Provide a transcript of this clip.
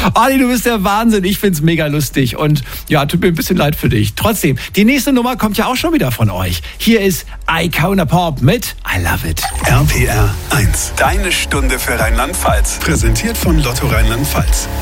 Ali, du bist der Wahnsinn. Ich find's mega lustig. Und ja, tut mir ein bisschen leid für dich. Trotzdem, die nächste Nummer kommt ja auch schon wieder von euch. Hier ist Icona Pop mit I Love It. RPR 1. Deine Stunde für Rheinland-Pfalz. Präsentiert von Lotto Rheinland-Pfalz.